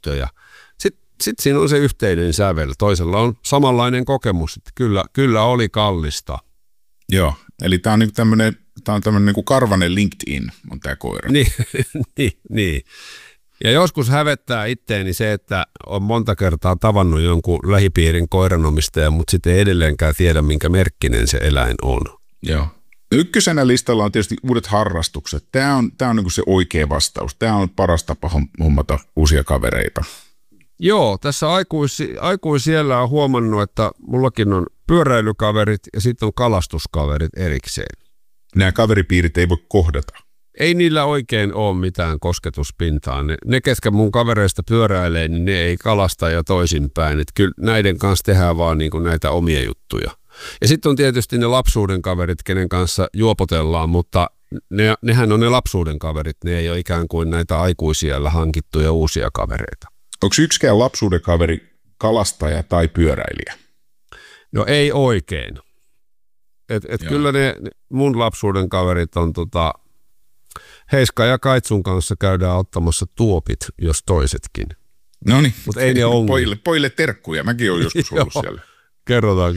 kokemusta ja sitten siinä on se yhteinen sävel. Toisella on samanlainen kokemus, että kyllä oli kallista. Joo, eli tämä on niinku tämmöinen niinku karvanen LinkedIn on tämä koira. Niin. Ja joskus hävettää itteeni se, että on monta kertaa tavannut jonkun lähipiirin koiranomistajan, mutta sitten ei edelleenkään tiedä, minkä merkkinen se eläin on. Joo. Ykkösenä listalla on tietysti uudet harrastukset. Tämä on niinku se oikea vastaus. Tämä on paras tapa hommata uusia kavereita. Joo, tässä aikuisiellä on huomannut, että mullakin on pyöräilykaverit ja sitten on kalastuskaverit erikseen. Nämä kaveripiirit ei voi kohdata. Ei niillä oikein ole mitään kosketuspintaa. Ne ketkä mun kavereista pyöräilee, niin ne ei kalasta ja toisinpäin. Että kyllä näiden kanssa tehdään vaan niin kuin näitä omia juttuja. Ja sitten on tietysti ne lapsuuden kaverit, kenen kanssa juopotellaan, mutta nehän on ne lapsuuden kaverit. Ne ei ole ikään kuin näitä aikuisiellä hankittuja uusia kavereita. Onko yksikään lapsuuden kaveri kalastaja tai pyöräilijä? No ei oikein. Kyllä ne mun lapsuuden kaverit on Heiska ja Kaitsun kanssa käydään ottamassa tuopit, jos toisetkin. No niin, mutta ei ne pojille terkkuja, mäkin olen joskus ollut siellä. Kerrotaan.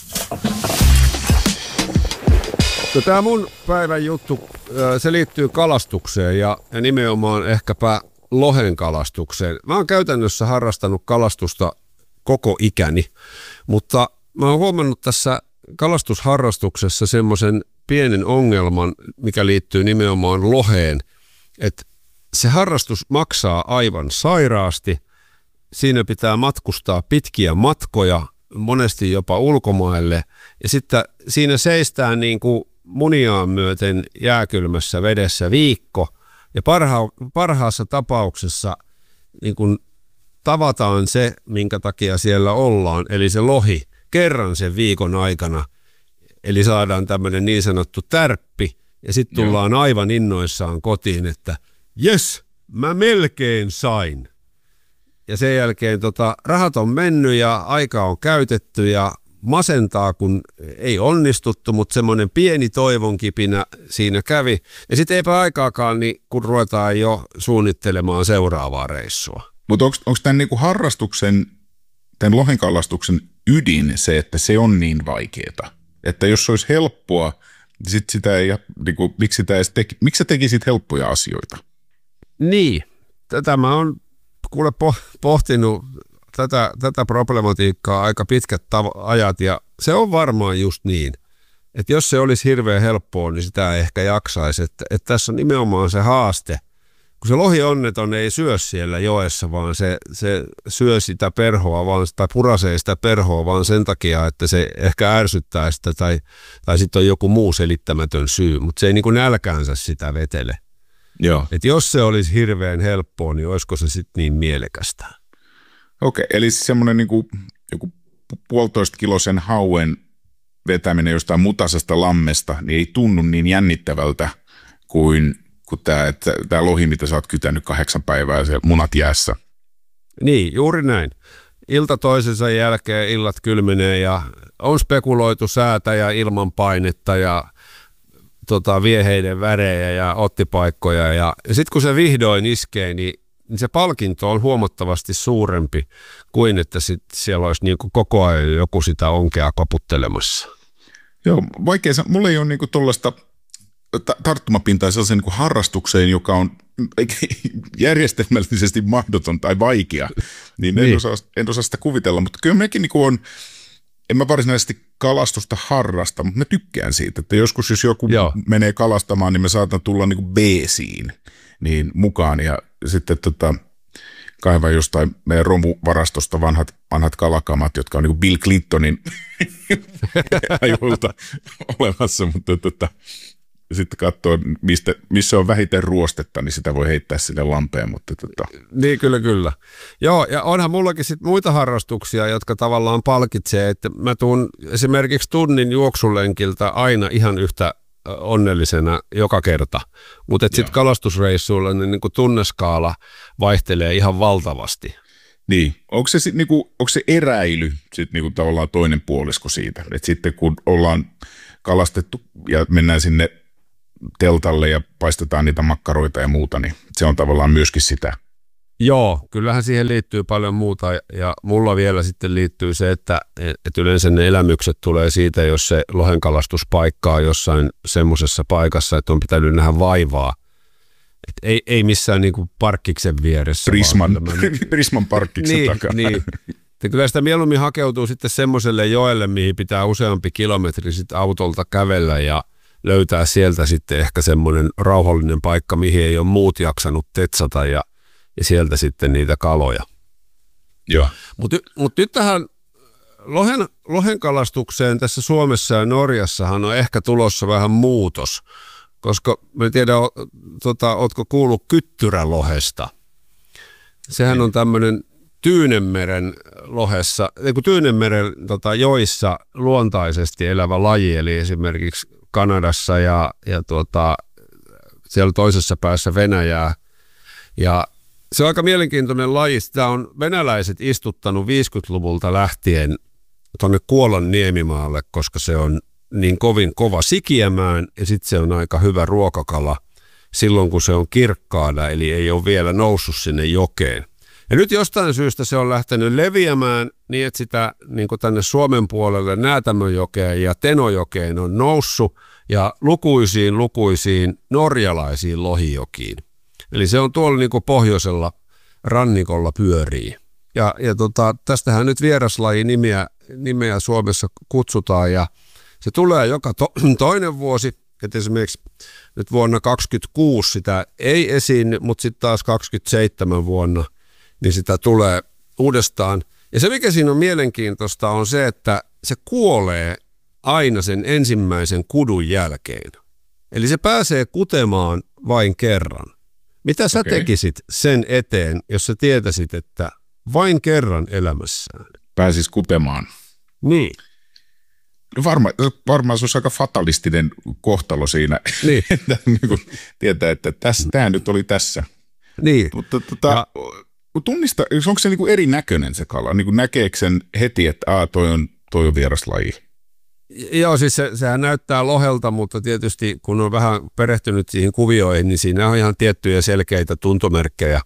Tämä mun päivän juttu, se liittyy kalastukseen ja nimenomaan ehkäpä lohen kalastukseen. Mä oon käytännössä harrastanut kalastusta koko ikäni, mutta mä oon huomannut tässä kalastusharrastuksessa semmoisen pienen ongelman, mikä liittyy nimenomaan loheen, että se harrastus maksaa aivan sairaasti. Siinä pitää matkustaa pitkiä matkoja, monesti jopa ulkomaille, ja sitten siinä seistään niin kuin muniaan myöten jääkylmässä vedessä viikko, ja parhaassa tapauksessa niin kuin tavataan se, minkä takia siellä ollaan, eli se lohi, kerran sen viikon aikana. Eli saadaan tämmöinen niin sanottu tärppi, ja sitten tullaan aivan innoissaan kotiin, että jes, mä melkein sain. Ja sen jälkeen rahat on mennyt ja aika on käytetty ja masentaa, kun ei onnistuttu, mutta semmoinen pieni toivonkipinä siinä kävi. Ja sitten eipä aikaakaan, niin kun ruvetaan jo suunnittelemaan seuraavaa reissua. Mutta onko tämän niinku harrastuksen, tämän lohenkalastuksen ydin se, että se on niin vaikeaa? Että jos se olisi helppoa, niin sit sitä ei, niinku, miksi sä tekisit helppoja asioita? Niin, tätä mä oon kuule pohtinut tätä problematiikkaa aika pitkät ajat, ja se on varmaan just niin, että jos se olisi hirveän helppoa, niin sitä ei ehkä jaksaisi, että tässä on nimenomaan se haaste. Kun se lohi onneton ei syö siellä joessa, vaan se syö sitä perhoa, tai purasee sitä perhoa vaan sen takia, että se ehkä ärsyttää sitä tai sitten on joku muu selittämätön syy, mutta se ei niin kuin nälkäänsä sitä vetele. Joo. Et jos se olisi hirveän helppoa, niin olisiko se sitten niin mielekästä? Okei, eli semmoinen niin kuin joku 1,5 kilosen hauen vetäminen jostain mutasesta lammesta, niin ei tunnu niin jännittävältä kuin tämä lohi, mitä sä oot kytänyt 8 päivää siellä munat jäässä. Niin, juuri näin. Ilta toisensa jälkeen illat kylmenee ja on spekuloitu säätä ja ilmanpainetta ja vieheiden värejä ja ottipaikkoja. Ja sitten kun se vihdoin iskee, niin se palkinto on huomattavasti suurempi kuin että siellä olisi niin kuin koko ajan joku sitä onkea koputtelemassa. Joo, vaikea. Mulla ei ole niin tuollaista tarttumapintaa sellaisen niin kuin harrastukseen, joka on järjestelmällisesti mahdoton tai vaikea, niin en osaa sitä kuvitella, mutta kyllä mekin niin on, en mä varsinaisesti kalastusta harrasta, mutta mä tykkään siitä, että joskus jos joku menee kalastamaan, niin mä saatan tulla niin kuin beesiin niin mukaan ja sitten kaivaa jostain meidän romuvarastosta vanhat kalakamat, jotka on niin kuin Bill Clintonin ajoilta olemassa, mutta sitten katsoo, missä on vähiten ruostetta, niin sitä voi heittää sille lampeen. Niin, kyllä. Joo, ja onhan mullakin sit muita harrastuksia, jotka tavallaan palkitsee, että mä tuun esimerkiksi tunnin juoksulenkiltä aina ihan yhtä onnellisena joka kerta. Mutta sitten kalastusreissuilla niin tunneskaala vaihtelee ihan valtavasti. Niin, onko se eräily sit niinku tavallaan toinen puolisko siitä, että sitten kun ollaan kalastettu ja mennään sinne teltalle ja paistetaan niitä makkaroita ja muuta, niin se on tavallaan myöskin sitä Joo, kyllähän siihen liittyy paljon muuta ja mulla vielä sitten liittyy se, että yleensä ne elämykset tulee siitä, jos se lohenkalastuspaikka on jossain semmoisessa paikassa, että on pitänyt nähdä vaivaa. Ei missään niinku parkkiksen vieressä. Prisman parkkiksen takana. Niin. Kyllä sitä mieluummin hakeutuu sitten semmoiselle joelle, mihin pitää useampi kilometri sitten autolta kävellä ja löytää sieltä sitten ehkä semmoinen rauhallinen paikka, mihin ei ole muut jaksanut tetsata ja sieltä sitten niitä kaloja. Joo. Mutta nyt tähän lohenkalastukseen tässä Suomessa ja Norjassahan on ehkä tulossa vähän muutos, koska mä en tiedä, ootko kuullut kyttyrälohesta. Sehän on tämmöinen Tyynenmeren joissa luontaisesti elävä laji, eli esimerkiksi Kanadassa ja siellä toisessa päässä Venäjää. Ja se on aika mielenkiintoinen laji. Sitä on venäläiset istuttanut 50-luvulta lähtien tuonne Kuolan niemimaalle, koska se on niin kovin kova sikiämään ja sitten se on aika hyvä ruokakala silloin, kun se on kirkkaana, eli ei ole vielä noussut sinne jokeen. Ja nyt jostain syystä se on lähtenyt leviämään niin, että sitä niin kuin tänne Suomen puolelle Näätämöjokeen ja Tenojokeen on noussut ja lukuisiin norjalaisiin lohijokiin. Eli se on tuolla niin kuin pohjoisella rannikolla pyörii. Ja tästähän nyt vieraslaji nimeä Suomessa kutsutaan ja se tulee joka toinen vuosi. Että esimerkiksi nyt vuonna 2026 sitä ei esiin, mutta sitten taas 2027 vuonna niin sitä tulee uudestaan. Ja se, mikä siinä on mielenkiintoista, on se, että se kuolee aina sen ensimmäisen kudun jälkeen. Eli se pääsee kutemaan vain kerran. Mitä sä tekisit sen eteen, jos sä tietäisit, että vain kerran elämässään pääsis kutemaan? Niin. Varmaan se olisi aika fatalistinen kohtalo siinä, niin. että niin tietää, että tämä nyt oli tässä. Niin. Mutta tunnista, onko se niin erinäköinen se kala? Niin näkeekö sen heti, että toi on vieraslaji? Joo, siis sehän näyttää lohelta, mutta tietysti kun on vähän perehtynyt siihen kuvioihin, niin siinä on ihan tiettyjä selkeitä tuntomerkkejä,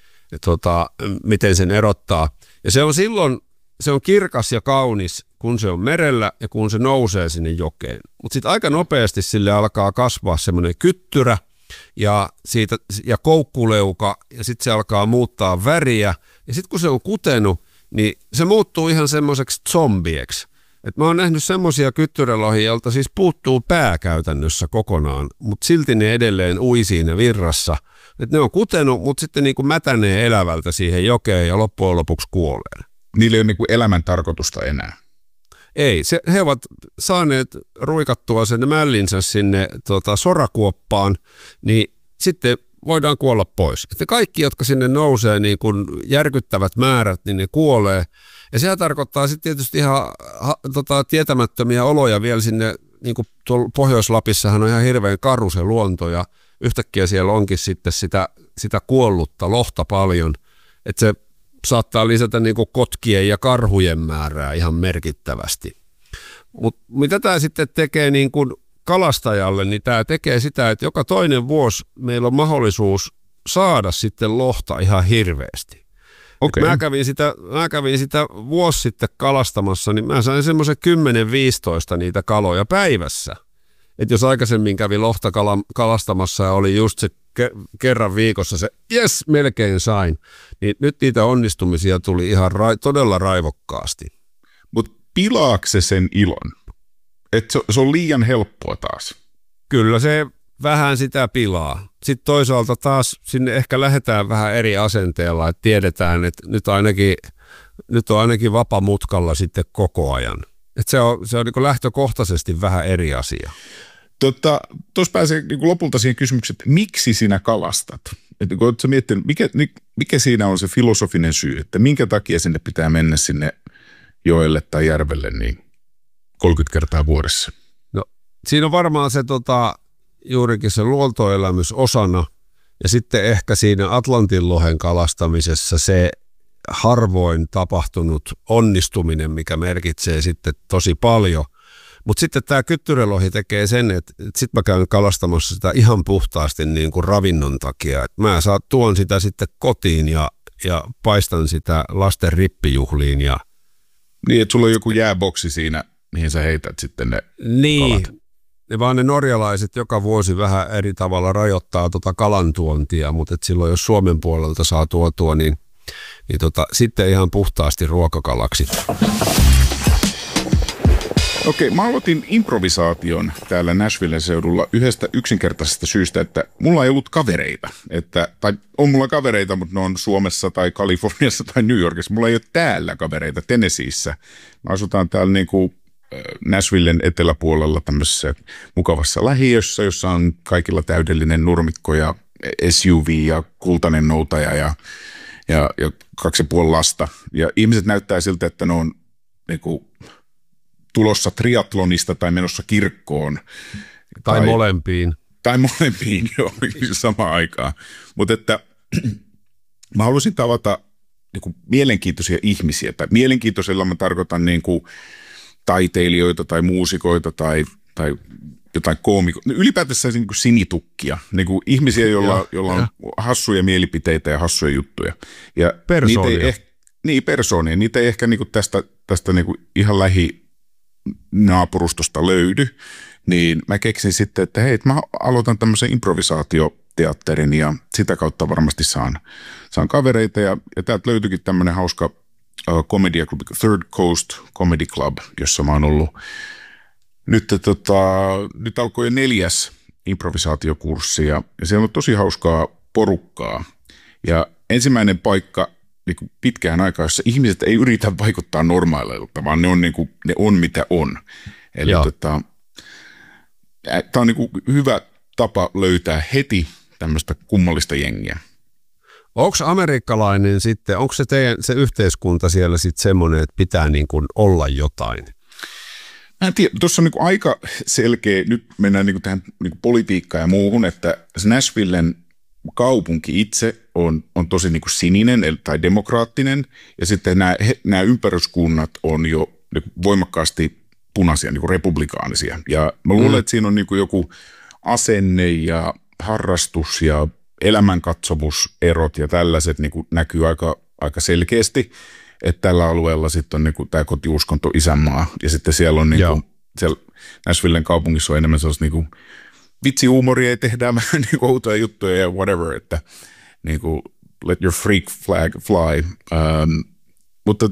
miten sen erottaa. Ja se on kirkas ja kaunis, kun se on merellä ja kun se nousee sinne jokeen. Mutta sitten aika nopeasti sille alkaa kasvaa semmoinen kyttyrä ja koukkuleuka ja sitten se alkaa muuttaa väriä. Ja sitten kun se on kutenut, niin se muuttuu ihan semmoiseksi zombieksi. Et mä oon nähnyt semmoisia kyttyrälohia, joilta siis puuttuu pää käytännössä kokonaan, mutta silti ne edelleen ui siinä virrassa. Et ne on kutenut, mutta sitten niin kuin mätänee elävältä siihen jokeen ja loppujen lopuksi kuolee. Niillä ei ole niin kuin elämän tarkoitusta enää. Ei, he ovat saaneet ruikattua sen mällinsä sinne sorakuoppaan, niin sitten voidaan kuolla pois. Että kaikki, jotka sinne nousee niin kuin järkyttävät määrät, niin ne kuolee. Ja sehän tarkoittaa sitten tietysti ihan tietämättömiä oloja vielä sinne, niin kuin tuolla Pohjois-Lapissahan on ihan hirveän karu se luonto ja yhtäkkiä siellä onkin sitten sitä kuollutta lohta paljon, että se saattaa lisätä niin kuin kotkien ja karhujen määrää ihan merkittävästi. Mutta mitä tämä sitten tekee niin kuin kalastajalle, niin tämä tekee sitä, että joka toinen vuosi meillä on mahdollisuus saada sitten lohta ihan hirveästi. Okay. Mä kävin sitä vuosi sitten kalastamassa, niin mä sain semmoisen 10-15 niitä kaloja päivässä. Että jos aikaisemmin kävi lohta kalastamassa ja oli just se kerran viikossa se, jes, melkein sain, niin nyt niitä onnistumisia tuli ihan todella raivokkaasti. Mutta pilaako se sen ilon? Että se on liian helppoa taas? Kyllä se vähän sitä pilaa. Sitten toisaalta taas sinne ehkä lähdetään vähän eri asenteella, että tiedetään, että nyt on ainakin vapamutkalla sitten koko ajan. Että se on niin kuin lähtökohtaisesti vähän eri asia. Tuossa pääsee niin lopulta siihen kysymykseen, että miksi sinä kalastat? Että kun oletko miettinyt, mikä siinä on se filosofinen syy, että minkä takia sinne pitää mennä sinne joelle tai järvelle niin 30 kertaa vuodessa? No, siinä on varmaan se juurikin se luontoelämys osana ja sitten ehkä siinä Atlantinlohen kalastamisessa se harvoin tapahtunut onnistuminen, mikä merkitsee sitten tosi paljon. Mutta sitten tämä kyttyrälohi tekee sen, että sitten mä käyn kalastamassa sitä ihan puhtaasti niin kuin ravinnon takia. Et mä tuon sitä sitten kotiin ja ja paistan sitä lasten rippijuhliin. Ja niin, että sulla on joku jääboksi siinä, mihin sä heität sitten ne kalat. Vaan ne norjalaiset joka vuosi vähän eri tavalla rajoittaa kalantuontia, mutta silloin jos Suomen puolelta saa tuotua, niin sitten ihan puhtaasti ruokakalaksi. Okei, mä aloitin improvisaation täällä Nashvillen seudulla yhdestä yksinkertaisesta syystä, että mulla ei ollut kavereita. Tai on mulla kavereita, mutta ne on Suomessa tai Kaliforniassa tai New Yorkissa. Mulla ei ole täällä kavereita, Tennesseeissä. Me asutaan täällä niinku Nashvillen eteläpuolella tämmöisessä mukavassa lähiössä, jossa on kaikilla täydellinen nurmikko ja SUV ja kultainen noutaja ja 2,5 lasta. Ja ihmiset näyttää siltä, että ne on niinku tulossa triatlonista tai menossa kirkkoon. Tai molempiin. Tai molempiin, joo, samaan aikaan. Mutta että mä halusin tavata niinku mielenkiintoisia ihmisiä. Tai mielenkiintoisella mä tarkoitan niinku taiteilijoita tai muusikoita tai jotain koomikoita. Ylipäätänsä niin kuin sinitukkia, niin kuin ihmisiä, joilla on hassuja mielipiteitä ja hassuja juttuja. Ja persoonia. Persoonia. Niitä ei ehkä niin kuin tästä niin kuin ihan lähinaapurustosta löydy. Niin mä keksin sitten, että hei, mä aloitan tämmöisen improvisaatioteatterin ja sitä kautta varmasti saan kavereita. Ja täältä löytyikin tämmöinen hauska komediaklubi, Third Coast Comedy Club, jossa mä oon ollut. Nyt alkoi jo 4. improvisaatiokurssi ja siellä on tosi hauskaa porukkaa. Ja ensimmäinen paikka niin kuin pitkään aikaa, jossa ihmiset ei yritä vaikuttaa normaaleilta, vaan ne on mitä on. Eli tämä on niin kuin hyvä tapa löytää heti tämmöistä kummallista jengiä. Onko amerikkalainen sitten, onko se yhteiskunta siellä sitten semmoinen, että pitää niin kuin olla jotain? Mä en tiedä, tuossa on niin aika selkeä, nyt mennään niin tähän niin politiikkaan ja muuhun, että Nashvillen kaupunki itse on tosi niin sininen tai demokraattinen, ja sitten nämä ympäryskunnat on jo niin voimakkaasti punaisia, niin republikaanisia. Ja mä luulen, että siinä on niin joku asenne ja harrastus ja elämänkatsomuserot ja tällaiset niin näkyy aika selkeästi. Että tällä alueella sitten on niinku tämä kotiuskonto isänmaa, ja sitten siellä on niinku, siellä Nashvillen kaupungissa on enemmän sellaista niinku vitsihuumoria, ja tehdään vähän niinku outoja juttuja ja whatever, että niinku let your freak flag fly. Mutta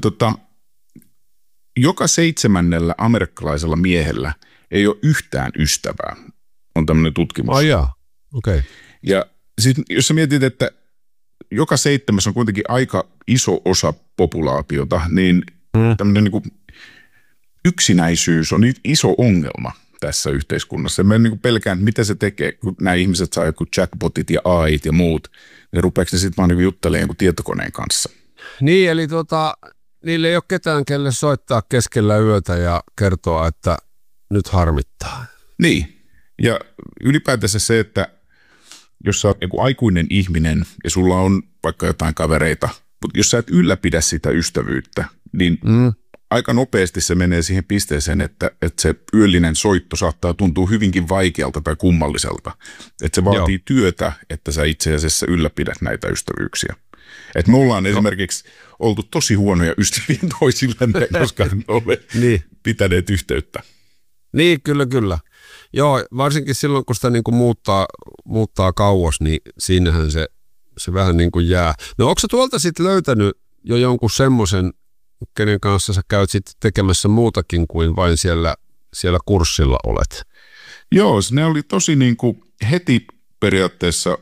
joka 7. amerikkalaisella miehellä ei ole yhtään ystävää, on tämmöinen tutkimus. Okei. Ja siis, jos sä mietit, että joka 7. on kuitenkin aika iso osa populaatiota, niin tämmöinen niin kuin yksinäisyys on iso ongelma tässä yhteiskunnassa. Mä niin pelkään, mitä se tekee, kun nämä ihmiset saa joku chatbotit ja AIt ja muut, niin rupeeko ne sitten vaan niin juttelemaan jonkun tietokoneen kanssa? Niin, eli niille ei ole ketään, kelle soittaa keskellä yötä ja kertoa, että nyt harmittaa. Niin, ja ylipäätänsä se, että jos sä oot joku aikuinen ihminen ja sulla on vaikka jotain kavereita, mutta jos sä et ylläpidä sitä ystävyyttä, niin aika nopeasti se menee siihen pisteeseen, että se yöllinen soitto saattaa tuntua hyvinkin vaikealta tai kummalliselta. Että se vaatii työtä, että sä itse asiassa ylläpidät näitä ystävyyksiä. Että me ollaan esimerkiksi oltu tosi huonoja ystäviä toisillemme, koska olemme pitäneet yhteyttä. Niin, kyllä. Joo, varsinkin silloin, kun sitä niin kuin muuttaa kauas, niin siinähän se vähän niin kuin jää. No onko sä tuolta sitten löytänyt jo jonkun semmoisen, kenen kanssa sä käyt sitten tekemässä muutakin kuin vain siellä kurssilla olet? Joo, ne oli tosi niin kuin heti periaatteessa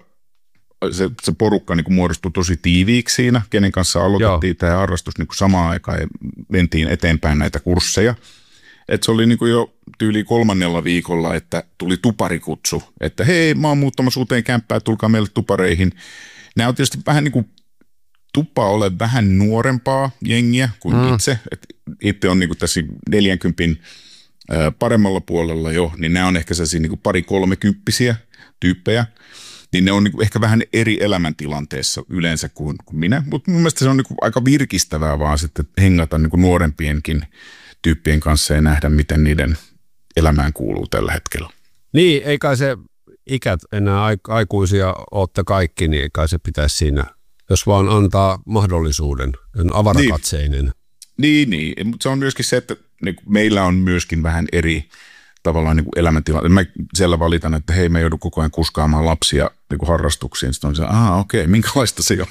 se porukka niin kuin muodostui tosi tiiviiksi siinä, kenen kanssa aloitettiin tämä harrastus niin kuin samaan aikaan ja mentiin eteenpäin näitä kursseja. Että se oli niin kuin jo tyyli 3. viikolla, että tuli tuparikutsu, että hei, mä oon muuttamassa uuteen kämppään, tulkaa meille tupareihin. Nämä on tietysti vähän niin kuin tuppa ole vähän nuorempaa jengiä kuin itse. Et itse on niin kuin tässä 40 paremmalla puolella jo, niin nämä on ehkä sellaisia niin kuin 2-30 tyyppejä. Niin ne on niin kuin ehkä vähän eri elämäntilanteessa yleensä kuin minä. Mutta mun mielestä se on niin kuin aika virkistävää vaan sitten hengata niin kuin nuorempienkin tyyppien kanssa ja nähdä, miten niiden elämään kuuluu tällä hetkellä. Niin, ei kai se ikät enää aikuisia ootte kaikki, niin ei kai se pitäisi siinä jos vaan antaa mahdollisuuden, avarakatseinen. Niin, mutta se on myöskin se, että niin meillä on myöskin vähän eri tavallaan niin elämäntilanne. Mä siellä valitan, että hei, mä joudun koko ajan kuskaamaan lapsia niin harrastuksiin. Sitten on se, okei, minkälaista se on?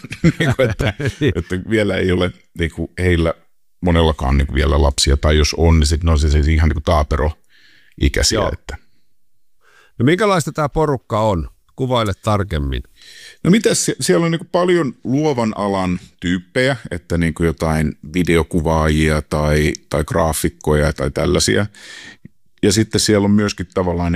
että vielä ei ole niin heillä monellakaan niin vielä lapsia, tai jos on, niin sitten on se ihan niin taaperoikäisiä. Että. No minkälaista tämä porukka on? Kuvaile tarkemmin. No mitäs, siellä on niin paljon luovan alan tyyppejä, että niin jotain videokuvaajia tai graafikkoja tai tällaisia. Ja sitten siellä on myöskin tavallaan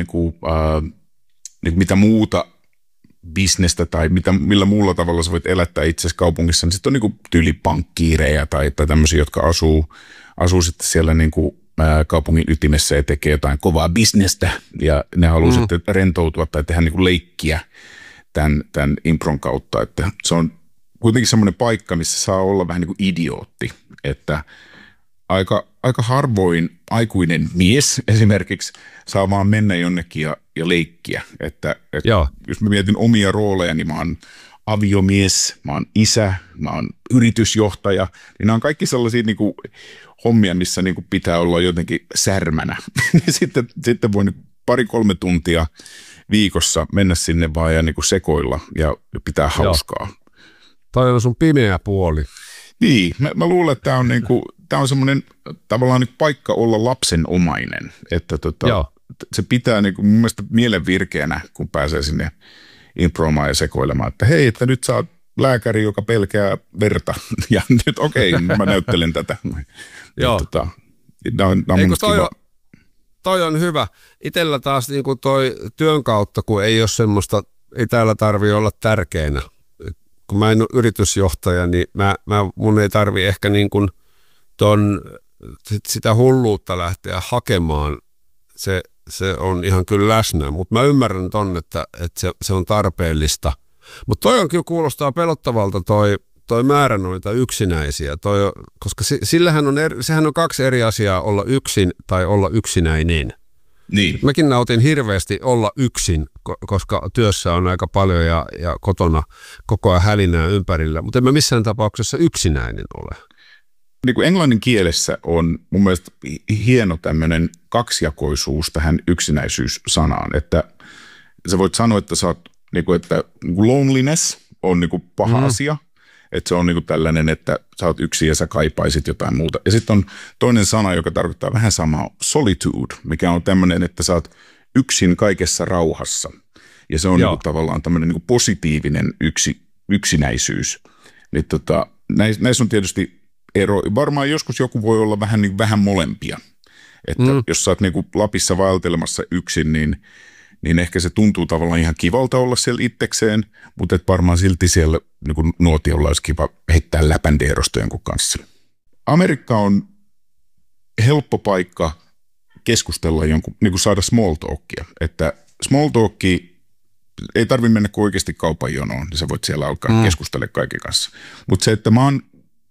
mitä muuta bisnestä tai millä muulla tavalla sä voit elättää itsesi kaupungissa. Niin sitten on tyylipankkiireja tai tämmöisiä, jotka asuu sitten siellä kaupungin ytimessä ja tekee jotain kovaa bisnestä. Ja ne haluaa sitten rentoutua tai tehdä leikkiä tämän impron kautta. Että se on kuitenkin semmoinen paikka, missä saa olla vähän niin kuin idiootti, että aika harvoin aikuinen mies esimerkiksi saa vaan mennä jonnekin ja leikkiä. Että jos mä mietin omia rooleja, niin mä oon aviomies, mä oon isä, mä oon yritysjohtaja. Niin nämä on kaikki sellaisia hommia, missä pitää olla jotenkin särmänä. sitten voi 2-3 tuntia viikossa mennä sinne vaan ja sekoilla ja pitää hauskaa. Toi on sun pimeä puoli. Niin, mä luulen, että tämä on semmoinen tavallaan paikka olla lapsenomainen, että se pitää mun mielestä mielen virkeänä, kun pääsee sinne impromaan ja sekoilemaan, että hei, että nyt sä oot lääkäri, joka pelkää verta, ja nyt okei, mä näyttelen tätä. Joo. Eikö toi on hyvä. Itellä taas toi työn kautta, kun ei ole semmoista, ei täällä tarvitse olla tärkeänä. Kun mä en ole yritysjohtaja, niin mun ei tarvi ehkä sitä hulluutta lähteä hakemaan. Se on ihan kyllä läsnä, mutta mä ymmärrän että se on tarpeellista. Mutta toi on kyllä kuulostaa pelottavalta toi määrä noita yksinäisiä, koska sehän on 2 eri asiaa, olla yksin tai olla yksinäinen. Niin. Mäkin nautin hirveästi olla yksin, koska työssä on aika paljon ja kotona koko ajan hälinää ympärillä, mutta en mä missään tapauksessa yksinäinen ole. Niin kuin englannin kielessä on mun mielestä hieno tämmöinen kaksijakoisuus tähän yksinäisyys-sanaan, että sä voit sanoa, että että loneliness on paha asia, että se on tällainen, että sä oot yksin ja sä kaipaisit jotain muuta. Ja sitten on toinen sana, joka tarkoittaa vähän samaa, solitude, mikä on tämmöinen, että sä oot yksin kaikessa rauhassa. Ja se on tavallaan tämmöinen positiivinen yksinäisyys. Niin näissä on tietysti ero. Varmaan joskus joku voi olla vähän molempia. Että jos sä oot Lapissa vaeltelemassa yksin, niin ehkä se tuntuu tavallaan ihan kivalta olla siellä itsekseen, mutta varmaan silti siellä nuotiolla olisi kiva heittää läpändeerosta jonkun kanssa. Amerikka on helppo paikka keskustella saada small talkia. Että small talki ei tarvitse mennä kuin oikeasti kaupan jonoon, niin sä voit siellä alkaa keskustella kaiken kanssa. Mutta se, että mä oon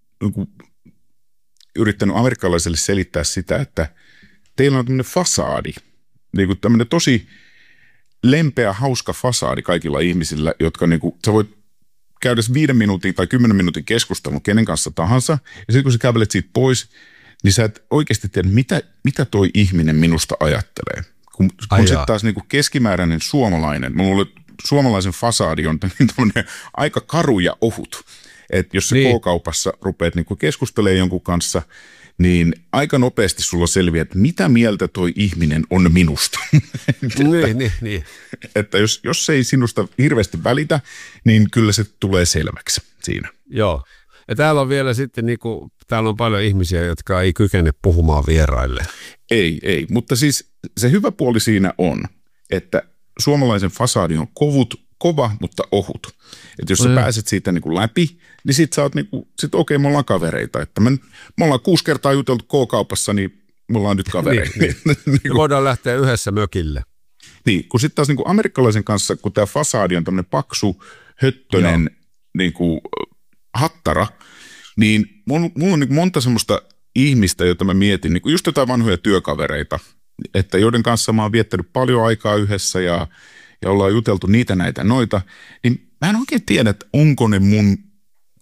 yrittänyt amerikkalaisille selittää sitä, että teillä on tämmöinen fasaadi, tämmöinen tosi lempeä, hauska fasaadi kaikilla ihmisillä, jotka sä voit käydä 5 minuutin tai 10 minuutin keskustelun kenen kanssa tahansa, ja sitten kun sä kävelet siitä pois, niin sä et oikeasti tiedä, mitä toi ihminen minusta ajattelee. Kun sitten taas keskimääräinen suomalainen, mulla oli suomalaisen fasaadi on tämmöinen aika karu ja ohut, että jos sä K-kaupassa rupeat keskustelemaan jonkun kanssa, niin aika nopeasti sulla selviää, että mitä mieltä toi ihminen on minusta. Niin. Että jos ei sinusta hirveästi välitä, niin kyllä se tulee selväksi siinä. Joo. Ja täällä on vielä sitten, täällä on paljon ihmisiä, jotka ei kykene puhumaan vieraille. Ei. Mutta siis se hyvä puoli siinä on, että suomalaisen fasaadi on kova, mutta ohut. Että jos sä pääset siitä läpi, niin sit sä oot okei, me ollaan kavereita. Että me ollaan 6 kertaa juteltu K-kaupassa, niin me ollaan nyt kavereita. Niin. Voidaan lähteä yhdessä mökille. Niin, kun sitten taas amerikkalaisen kanssa, kun tämä fasaadi on tämmöinen paksu, höttönen hattara, niin mulla on monta semmoista ihmistä, joita mä mietin, just jotain vanhoja työkavereita, että joiden kanssa mä oon viettänyt paljon aikaa yhdessä ja ollaan juteltu niitä, näitä, noita, niin mä en oikein tiedä, että onko ne mun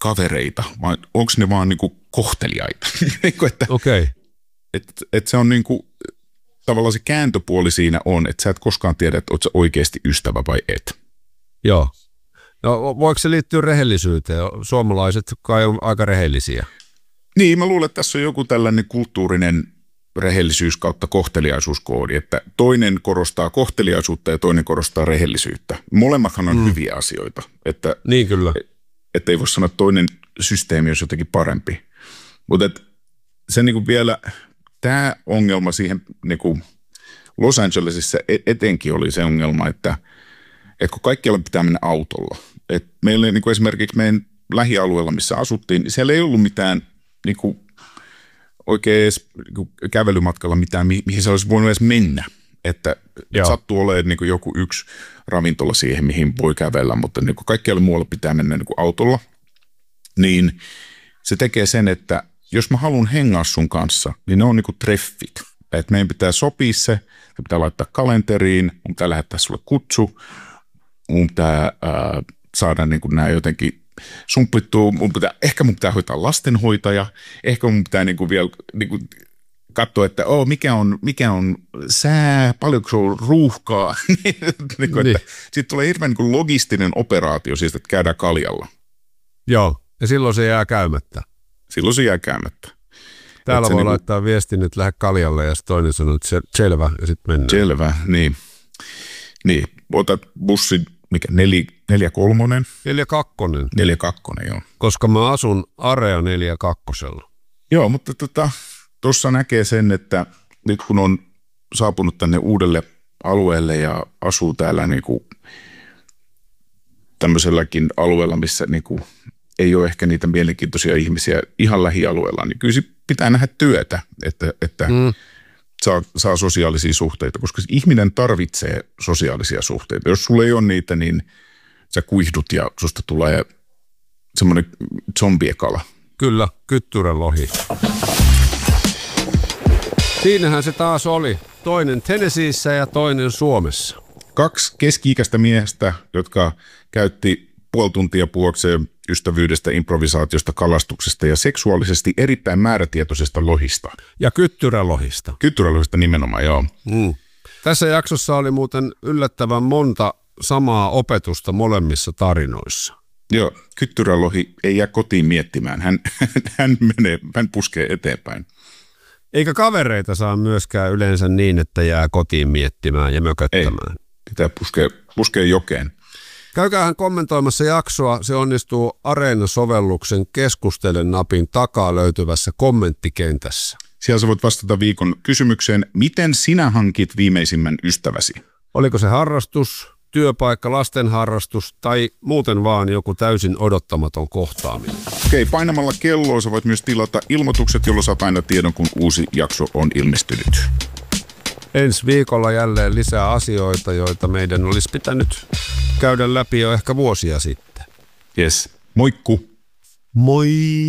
kavereita, vai onko ne vaan niinku kohteliaita? Okei. Että se on niinku, tavallaan se kääntöpuoli siinä on, että sä et koskaan tiedä, että oot sä oikeasti ystävä vai et. Joo. No, voiko se liittyä rehellisyyteen? Suomalaiset kai on aika rehellisiä. Niin, mä luulen, että tässä on joku tällainen kulttuurinen rehellisyys kautta kohteliaisuuskoodi, että toinen korostaa kohteliaisuutta ja toinen korostaa rehellisyyttä. Molemmathan on hyviä asioita. Että, niin kyllä. Että ei voi sanoa, että toinen systeemi olisi jotenkin parempi. Mutta se niinku vielä, tämä ongelma siihen niinku Los Angelesissa etenkin oli se ongelma, että kun kaikkialla pitää mennä autolla. Et meillä niinku esimerkiksi meidän lähialueella, missä asuttiin, niin siellä ei ollut mitään niinku oikein edes kävelymatkalla mitään, mihin se olisi voinut edes mennä. Että sattuu olemaan niin joku yksi ravintola siihen, mihin voi kävellä, mutta niin kaikkialla muualla pitää mennä niin autolla. Niin se tekee sen, että jos mä haluan hengaa sun kanssa, niin ne on niin treffit. Että meidän pitää sopia se pitää laittaa kalenteriin, mun pitää lähettää sulle kutsu, mun pitää saada niin nämä jotenkin sumplittua, ehkä mun pitää hoitaa lastenhoitaja, ehkä mun pitää niinku vielä niinku katsoa, että mikä on sää, paljonko se on ruuhkaa. Niin. Sitten tulee hirveän niinku logistinen operaatio siitä, että käydään kaljalla. Joo, ja silloin se jää käymättä. Täällä voi laittaa viestin, että lähde kaljalle, ja toinen sanoo, että selvä, ja sitten mennään. Selvä, niin. Niin, otat bussin, mikä, 4-3? 4-2, joo. Koska mä asun Area 4-2. Joo, mutta tuossa näkee sen, että nyt kun on saapunut tänne uudelle alueelle ja asuu täällä niinku tämmöiselläkin alueella, missä niinku ei ole ehkä niitä mielenkiintoisia ihmisiä ihan lähialueella, niin kyllä pitää nähdä työtä, että saa sosiaalisia suhteita, koska ihminen tarvitsee sosiaalisia suhteita. Jos sulla ei ole niitä, niin sä kuihdut ja susta tulee semmoinen zombiekala. Kyllä, kyttyrälohi. Siinähän se taas oli. Toinen Tennesseeissä ja toinen Suomessa. 2 keski-ikäistä miestä, jotka käytti puoli tuntia puhuakseen ystävyydestä, improvisaatiosta, kalastuksesta ja seksuaalisesti erittäin määrätietoisesta lohista. Ja kyttyrälohista. Kyttyrälohista nimenomaan, joo. Tässä jaksossa oli muuten yllättävän monta samaa opetusta molemmissa tarinoissa. Joo, kyttyrälohi ei jää kotiin miettimään. Hän puskee eteenpäin. Eikä kavereita saa myöskään yleensä niin, että jää kotiin miettimään ja mököttämään. Ei, pitää puskea jokeen. Käykäähän kommentoimassa jaksoa. Se onnistuu Areena-sovelluksen keskustele-napin takaa löytyvässä kommenttikentässä. Siellä sä voit vastata viikon kysymykseen, miten sinä hankit viimeisimmän ystäväsi? Oliko se harrastus, työpaikka, lastenharrastus tai muuten vaan joku täysin odottamaton kohtaaminen? Okei, painamalla kelloa sä voit myös tilata ilmoitukset, jolloin saat aina tiedon, kun uusi jakso on ilmestynyt. Ensi viikolla jälleen lisää asioita, joita meidän olisi pitänyt käydä läpi jo ehkä vuosia sitten. Jes, moikku! Moi!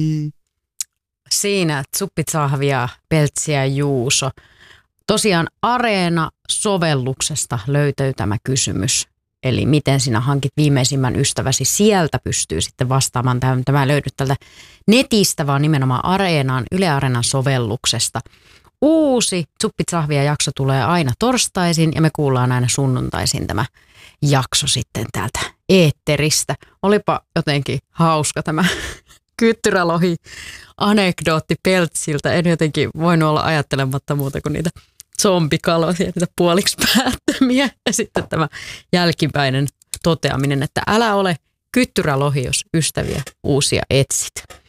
Siinä Tsuppitsahvia, Peltsi ja Juuso. Tosiaan Areena-sovelluksesta löytyy tämä kysymys. Eli miten sinä hankit viimeisimmän ystäväsi, sieltä pystyy sitten vastaamaan. Tämä ei löydy tältä netistä, vaan nimenomaan Yle Areenan sovelluksesta. Uusi Tsuppitsahvia jakso tulee aina torstaisin ja me kuullaan aina sunnuntaisin tämä jakso sitten täältä eetteristä. Olipa jotenkin hauska tämä kyttyrälohi-anekdootti Peltsiltä. En jotenkin voinut olla ajattelematta muuta kuin niitä zombikaloja, niitä puoliksi päättömiä. Ja sitten tämä jälkipäinen toteaminen, että älä ole kyttyrälohi, jos ystäviä uusia etsit.